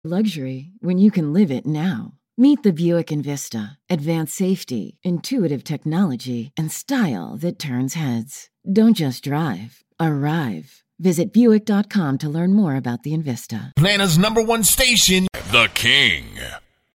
Luxury when you can live it now. Meet the Buick Envista. Advanced safety, intuitive technology, and style that turns heads. Don't just drive, arrive. Visit Buick.com to learn more about the Envista. Atlanta's #1 station, The King.